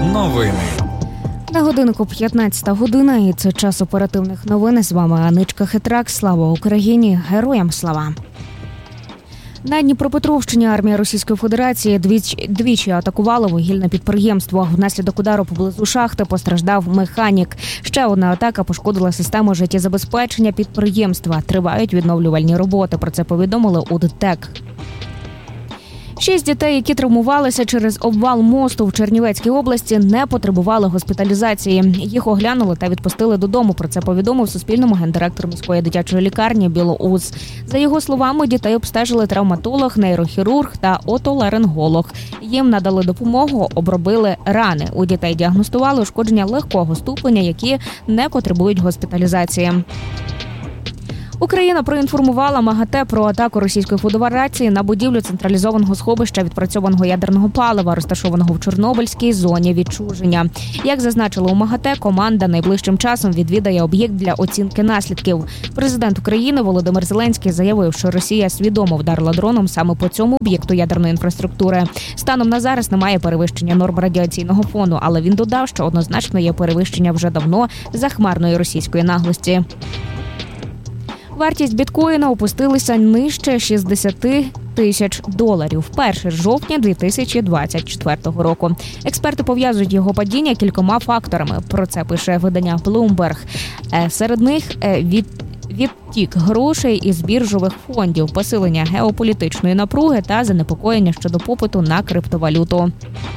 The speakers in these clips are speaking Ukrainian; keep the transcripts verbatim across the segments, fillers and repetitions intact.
Новини. На годинку п'ятнадцята година, і це час оперативних новин. З вами Аничка Хитрак. Слава Україні! Героям слава! На Дніпропетровщині армія Російської Федерації двічі, двічі атакувала вугільне підприємство. Внаслідок удару поблизу шахти постраждав механік. Ще одна атака пошкодила систему життєзабезпечення підприємства. Тривають відновлювальні роботи. Про це повідомили у ДТЕК. Шість дітей, які травмувалися через обвал мосту в Чернівецькій області, не потребували госпіталізації. Їх оглянули та відпустили додому. Про це повідомив Суспільному гендиректор міської дитячої лікарні Білоус. За його словами, дітей обстежили травматолог, нейрохірург та отоларинголог. Їм надали допомогу, обробили рани. У дітей діагностували ушкодження легкого ступеня, які не потребують госпіталізації. Україна проінформувала МАГАТЕ про атаку Російської Федерації на будівлю централізованого сховища відпрацьованого ядерного палива, розташованого в Чорнобильській зоні відчуження. Як зазначили у МАГАТЕ, команда найближчим часом відвідає об'єкт для оцінки наслідків. Президент України Володимир Зеленський заявив, що Росія свідомо вдарила дроном саме по цьому об'єкту ядерної інфраструктури. Станом на зараз немає перевищення норм радіаційного фону, але він додав, що однозначно є перевищення вже давно захмарної російської наглості. Вартість біткоїна опустилася нижче шістдесят тисяч доларів вперше з жовтня дві тисячі двадцять четвертого року. Експерти пов'язують його падіння кількома факторами. Про це пише видання Bloomberg. Серед них від відтік грошей із біржових фондів, посилення геополітичної напруги та занепокоєння щодо попиту на криптовалюту.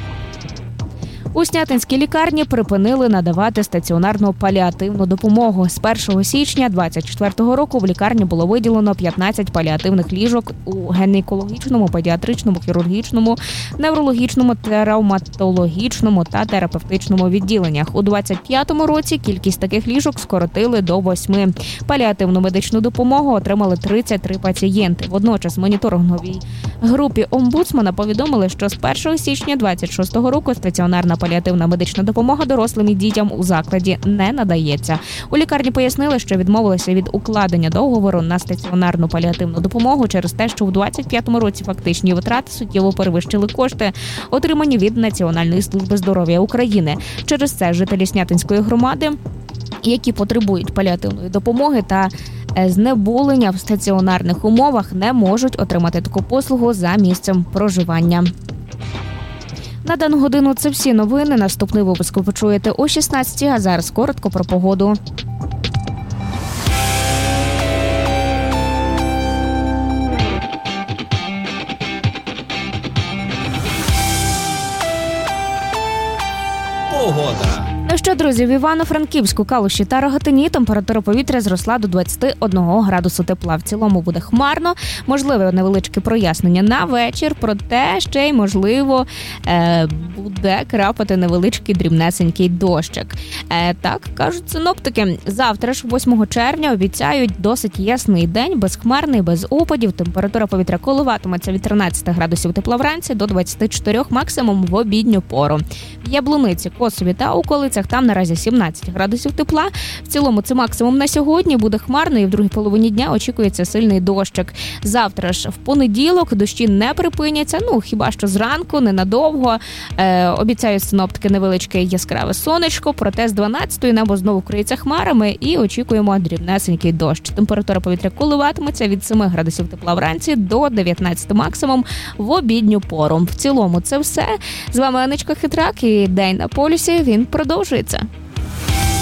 У Снятинській лікарні припинили надавати стаціонарну паліативну допомогу. З першого січня двадцять четвертого року в лікарні було виділено п'ятнадцять паліативних ліжок у гінекологічному, педіатричному, хірургічному, неврологічному, травматологічному та терапевтичному відділеннях. У двадцять п'ятому році кількість таких ліжок скоротили до восьми. Паліативну медичну допомогу отримали тридцять три пацієнти. Водночас в моніторинговій групі омбудсмена повідомили, що з першого січня двадцять шостого року стаціонарна паліативна медична допомога дорослим і дітям у закладі не надається. У лікарні пояснили, що відмовилися від укладення договору на стаціонарну паліативну допомогу через те, що у двадцять п'ятому році фактичні витрати суттєво перевищили кошти, отримані від Національної служби здоров'я України. Через це жителі Снятинської громади, які потребують паліативної допомоги та знеболення в стаціонарних умовах, не можуть отримати таку послугу за місцем проживання. На дану годину це всі новини. Наступний випуск ви почуєте о шістнадцятій, а зараз коротко про погоду. Погода. Ну що, друзі, в Івано-Франківську, Калуші та Рогатині температура повітря зросла до двадцять один градусу тепла. В цілому буде хмарно, можливе невеличке прояснення на вечір, проте ще й, можливо, буде крапати невеличкий дрібнесенький дощик. Так, кажуть синоптики, завтра ж, восьмого червня, обіцяють досить ясний день, безхмарний, без опадів. Температура повітря коливатиметься від тринадцяти градусів тепла вранці до двадцяти чотирьох максимум в обідню пору. В Яблуниці, Косові та околицях там наразі сімнадцять градусів тепла. В цілому це максимум на сьогодні. Буде хмарно і в другій половині дня очікується сильний дощик. Завтра ж в понеділок дощі не припиняться, ну хіба що зранку, ненадовго. Е, обіцяють синоптики невеличке яскраве сонечко, проте з дванадцятої небо знову криється хмарами і очікуємо дрібнесенький дощ. Температура повітря коливатиметься від семи градусів тепла вранці до дев'ятнадцяти максимум в обідню пору. В цілому це все. З вами Аничка Хитрак і День на полюсі, він продовжується.